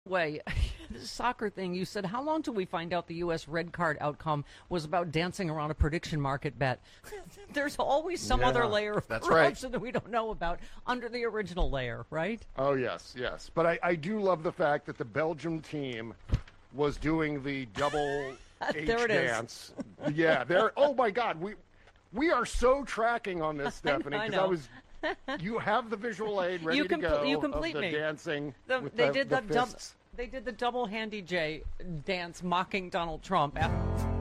Way, this soccer thing, you said, how long till we find out the U.S. red card outcome was about dancing around a prediction market bet? There's always some other layer of corruption that we don't know about under the original layer, right? Oh, yes, yes. But I do love the fact that the Belgium team was doing the double H There it dance. Yeah, there. Oh, my God. We are so tracking on this, Stephanie, because you have the visual aid ready to go. You complete of the me. dancing. They did the double handy J dance mocking Donald Trump.